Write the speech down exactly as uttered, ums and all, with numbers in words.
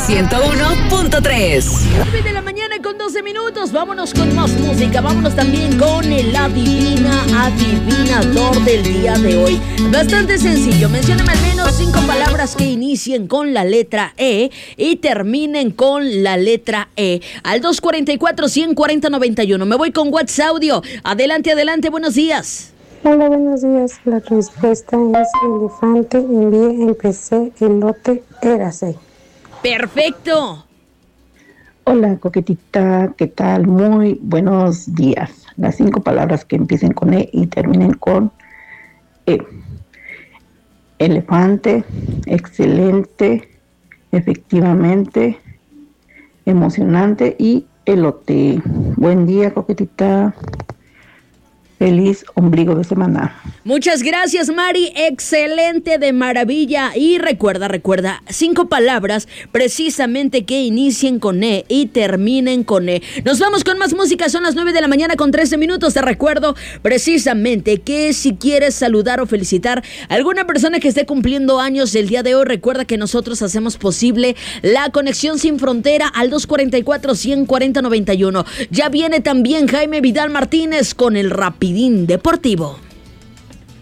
ciento uno punto tres. nueve de la mañana con doce minutos. Vámonos con más música. Vámonos también con el adivina, adivinador del día de hoy. Bastante sencillo. Mencióname al menos cinco palabras que inicien con la letra E y terminen con la letra E. Al dos cuarenta y cuatro, ciento cuarenta, noventa y uno. Me voy con WhatsApp Audio. Adelante, adelante. Buenos días. Hola, buenos días. La respuesta es elefante, envié, empecé, elote, érase. Perfecto. Hola, coquetita, ¿qué tal? Muy buenos días. Las cinco palabras que empiecen con E y terminen con E. Elefante, excelente, efectivamente, emocionante y elote. Buen día, coquetita. Feliz ombligo de semana. Muchas gracias, Mari. Excelente, de maravilla. Y recuerda, recuerda, cinco palabras precisamente que inicien con E y terminen con E. Nos vamos con más música. Son las nueve de la mañana con trece minutos. Te recuerdo precisamente que si quieres saludar o felicitar a alguna persona que esté cumpliendo años el día de hoy, recuerda que nosotros hacemos posible la conexión sin frontera al dos cuarenta y cuatro, ciento cuarenta, noventa y uno. Ya viene también Jaime Vidal Martínez con el Rapidín Deportivo.